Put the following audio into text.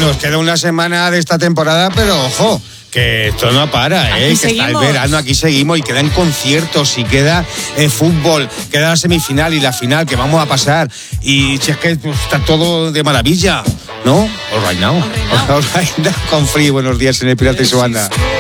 nos queda una semana de esta temporada, pero ojo, que esto no para, Aquí que seguimos. está el verano, aquí seguimos y quedan conciertos y queda fútbol, queda la semifinal y la final que vamos a pasar. Y si es que pues, está todo de maravilla, ¿no? All right now. All right now con Free. Buenos días en el Pirata y su banda.